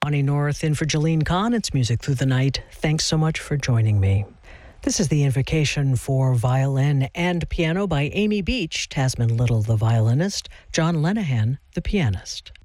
Bonnie North in for Jolene Kahn. It's Music Through the Night. Thanks so much for joining me. This is the Invocation for violin and piano by Amy Beach, Tasman Little the violinist, John Lenihan the pianist.